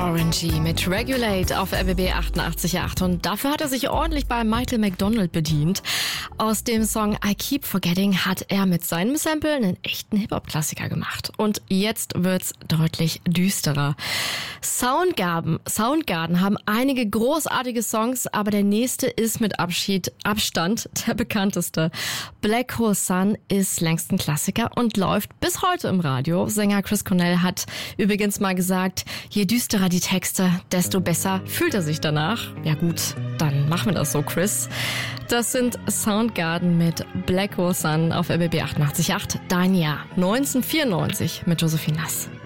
Orangey mit Regulate auf RBB 88.8 und dafür hat er sich ordentlich bei Michael McDonald bedient. Aus dem Song I Keep Forgetting hat er mit seinem Sample einen echten Hip-Hop-Klassiker gemacht. Und jetzt wird's deutlich düsterer. Soundgarden haben einige großartige Songs, aber der nächste ist mit Abstand der bekannteste. Black Hole Sun ist längst ein Klassiker und läuft bis heute im Radio. Sänger Chris Cornell hat übrigens mal gesagt, je düsterer die Texte, desto besser fühlt er sich danach. Ja gut, dann machen wir das so, Chris. Das sind Soundgarden mit Black Hole Sun auf RBB 88.8. Dein Jahr 1994 mit Josephine Nass.